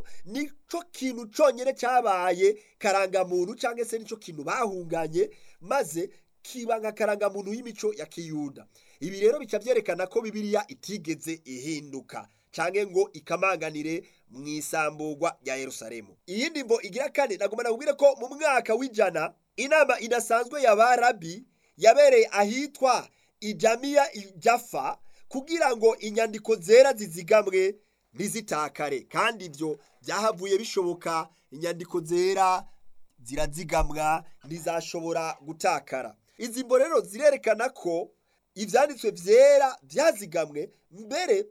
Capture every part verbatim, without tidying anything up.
nico kintu conyene cabaye karangamuntu canke se nico kintu bahunganye maze kiba nka karangamuntu y'imico ya kiyuda. Ibi rero bica vyerekana ko Bibiliya itigeze ihinduka canke ngo ikamanganire mw'isamburwa rya Yerusalemu. Iyindi mvo igira kane nagomba nakubwire ko mu mwaka w'ijana inama idasanzwe ya barabi yabereye ahitwa Ijamiya Ijafa kugira ngo inyandiko zera zizigamwe ntizitakare, kandi ivyo vyahavuye bishoboka. Inyandiko zera zirazigamwa ntizashobora gutakara. Izi mvo rero zirerekana ko ivyanditswe vyera vyazigamwe, mbere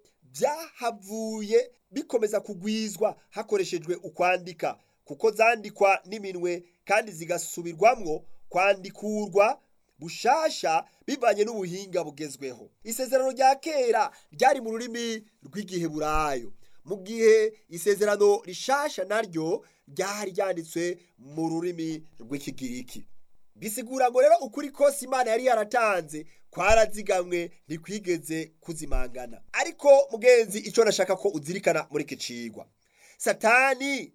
vyahavuye bikomeza kugwizwa hakoreshejwe ukwandika, kuko zandikwa n'iminwe kandi zigasubirwamwo kwandikurwa bushasha bivanye n'ubuhinga bugezweho. Isezerano rya kera ryari mu rurimi rw'igiheburayo, mu gihe isezerano rishasha naryo ryari ryanditswe mu rurimi rw'ikigiriki. Bisigura ngo rero ukuri kose Imana yari yaratanze kwarazigamwe ntikwigeze kuzimangana. Ariko mugenzi, ico nashaka ko uzirikana muri iki cigwa, Satani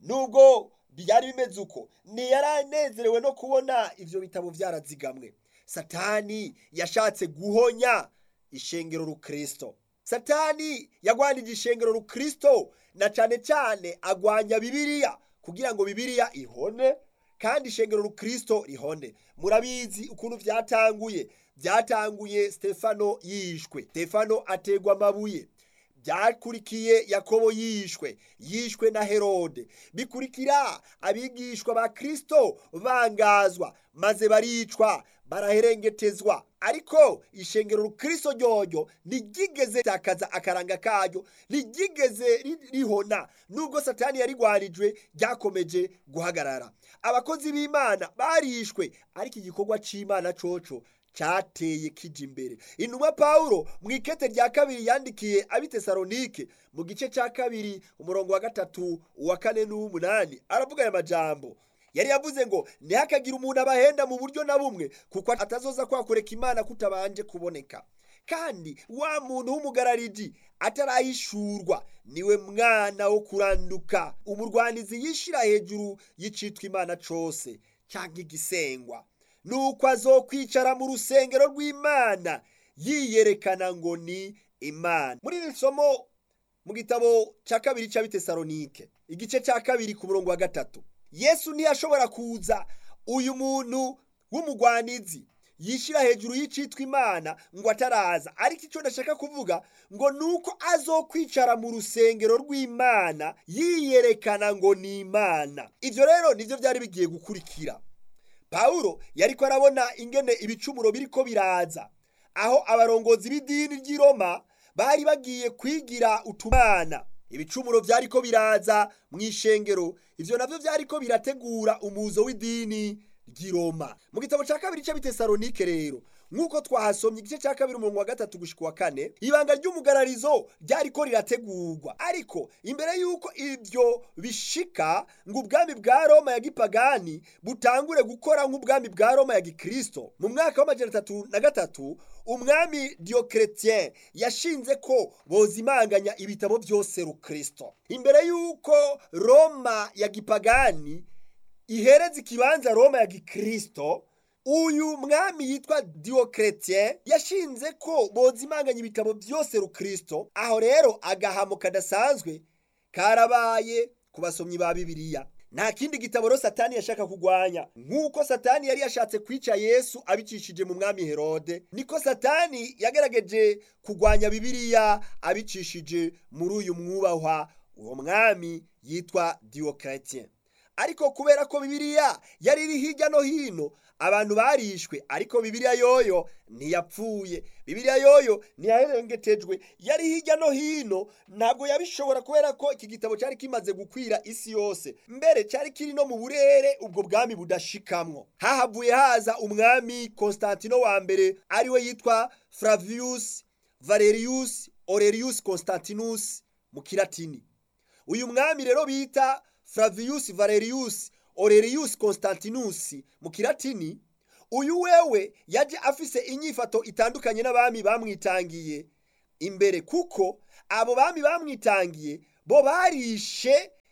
nubwo byari bimeze uko ntiyaranezerewe no kubona ivyo bitabo vyarazigamwe. Satani yashatse guhonya ishengero rukristo. Satani yagwanije ishengero rukristo na cane cane agwanya Bibiliya kugira ngo Bibiliya ihone kandi ishengero rukristo rihone. Murabizi ukuntu vyatanguye. Vyatanguye Stefano yishwe, Stefano ategwa amabuye. Byakurikiye Yakobo yishwe, yishwe na Herode. Bikurikira abigishwa ba Kristo bangazwa maze baricwa, baraherengetezwa. Ariko ishengero rukristo ryoryo ntigigeze takaza akaranga karyo, ntigigeze rihona. Nubwo Satani yarigwarijwe ryakomeje guhagarara. Abakozi b'Imana barishwe, ariko igikorwa c'Imana coco cateye kija imbere. Intumwa Paulo mw'ikete rya kabiri yandikiye abitesalonike mu gice ca kabiri umurongo wa gatatu uwa kane n'uw'umunani aravuga aya majambo. Yari yavuze ngo ntihakagira umuntu abahenda mu buryo na bumwe, kuko atazoza kwakureka Imana kutabanje kuboneka. Kandi wa muntu w'umugarariji atarahishurwa niwe mwana wo kuranduka, umurwanizi yishira hejuru y'icitwa Imana cose canke igisengwa. Nuko azokwicara mu rusengero rw'Imana yiyerekana ngo ni Imana. Muri iri somo mu gitabo ca kabiri c'abitesalonike igice ca kabiri ku murongo wa gatatu, Yesu ntiyashobora kuza uyu muntu w'umugwanizi yishira hejuru y'icitwa Imana ngo ataraza. Ariko ico ndashaka kuvuga ngo nuko azokwicara mu rusengero rw'Imana yiyerekana ngo ni Imana. Ivyo rero nivyo vyari bigiye gukurikira. Paulo yariko arabona ingene ibicumuro biriko biraza, aho abarongozi b'idini ry'i Roma bari bagiye kwigira utumana. Ibicumuro vyariko biraza mw'ishengero, ivyo navyo vyariko birategura umuzo w'idini ry'i Roma. Mu gitabo ca kabiri c'abitesalonike rero, nk'uko twahasomye igice ca kabiri umurongo wa gatatu gushika wa kane, ibanga ry'umugararizo ryariko rirategurwa. Ariko imbere yuko ivyo bishika ngo ubwami bwa Roma ya gipagani butangure gukora nk'ubwami bwa Roma ya gikristo, mu mwaka w'amajana atatu na gatatu umwami Diocletien yashinze ko bozimanganya ibitabo vyose rukristo. Imbere yuko Roma ya gipagani ihereza ikibanza Roma ya gikristo, uyu mwami yitwa Diocletien yashinze ko bozimanganya ibitabo vyose rukristo. Aho rero agahamo kadasanzwe karabaye ku basomyi ba Bibiliya. Nta kindi gitabo rero Satani yashaka kugwanya. Nk'uko Satani yari yashatse kwica Yesu abicishije mu mwami Herode, niko Satani yagerageje kugwanya Bibiliya abicishije muri uyu mwubahwa uwo mwami yitwa Diocletien. Ariko kubera ko Bibiliya yari iri hirya no hino, abantu barishwe, ariko Bibiliya yoyo ntiyapfuye. Bibiliya yoyo ntiyaherengetejwe, yari hirya no hino. Ntabwo yabishobora kubera ko iki gitabo cyari kimaze gukwira isi yose, mbere cyari kiri no mu burere ubwo bwami budashikamwo. Hahavuye haza umwami Constantino wa mbere, ariwe yitwa Flavius Valerius Aurelius Constantinus mu Kilatini. Uyu mwami rero bita Flavius Valerius Aurelius Constantinus mu Kilatini, uyu wewe yaje afise inyifato itandukanye n'abami bamwitangiye imbere, kuko abo bami bamwitangiye bo barishe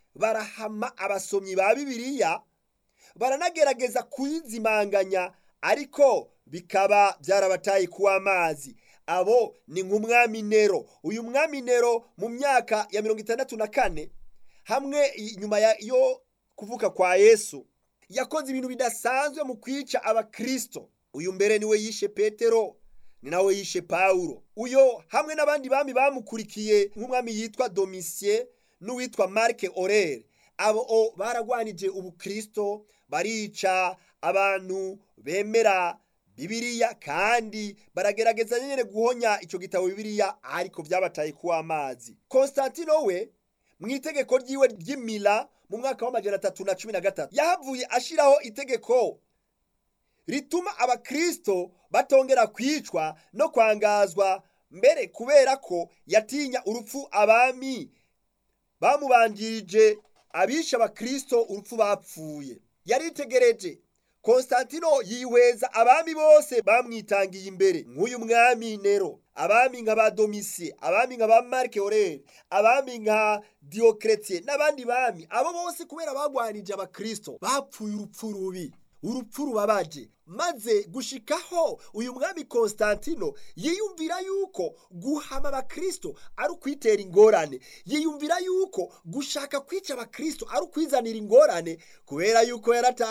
barahama abasomyi ba Bibiliya, baranagerageza kuyizimanganya, ariko bikaba byarabataye kuwa amazi. Abo ni nk'umwami Nero. Uyu mwami Nero mu myaka ya mirongo itandatu na kane hamwe nyuma yo kuvuka kwa Yesu yakoze ibintu bidasanzwe mu kwica abakristo. Uyu mbere niwe yishe Petero, ni nawe yishe Paulo. Uyo hamwe n'abandi bami bamukurikiye nk'umwami yitwa Domitien n'uwitwa Marc Aurèle, abo baragwanije ubukristo, barica abantu bemera Bibiliya, kandi baragerageza nyene guhonya ico gitabo Bibiliya, ariko byabataye kuwa amazi. Konstantino we mwitegeko ryiwe ry'Imila mu mwaka wa majana atatu na cumi na gatatu yahavuye ashiraho itegeko rituma abakristo batongera kwicwa no kwangazwa, mbere kubera ko yatinya urupfu abami bamubanjirije abisha abakristo urupfu bapfuye. Yaritegereje. Konstantino yihweza abami bose bamwitangiye imbere, nk'uyu mwami Nero, abami nka ba Domitien, abami nka ba Marc Aurèle, abami nka Diocletian n'abandi bami. Abo bose kubera bagwanije abakristo bapfuye urupfu rubi, urupfu rubabaje. Maze gushikaho uyu mwami Konstantino yiyumvira yuko guhama abakristo ari ukwitera ingorane, yiyumvira yuko gushaka kwica abakristo ari ukwizanira ingorane, kubera yuko yarata